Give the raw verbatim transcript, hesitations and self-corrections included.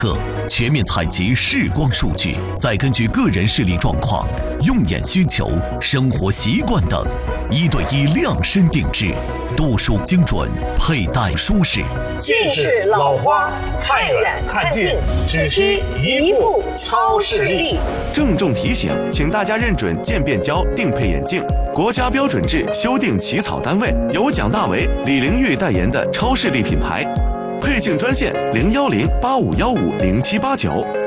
个，全面采集视光数据，再根据个人视力状况、用眼需求、生活习惯等，一对一量身定制，度数精准，佩戴舒适。 近视老花，看远看近，只需一副超视力。 郑重提醒，请大家认准渐变焦定配眼镜，国家标准制修订起草单位，由蒋大为、李玲玉代言的超视力品牌。配镜专线零幺零八五幺五零七八九。